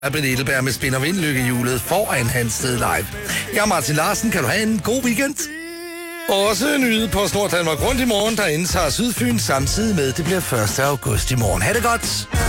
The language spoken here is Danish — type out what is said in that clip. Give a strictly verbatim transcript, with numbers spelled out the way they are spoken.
Albert Edelberg med Spin- og Vindlykkehjulet foran Hansted Live. Jeg er Martin Larsen. Kan du have en god weekend? Også nyde på Snor Danmark rundt i morgen, der indtager Sydfyn samtidig med, det bliver første august i morgen. Ha' det godt!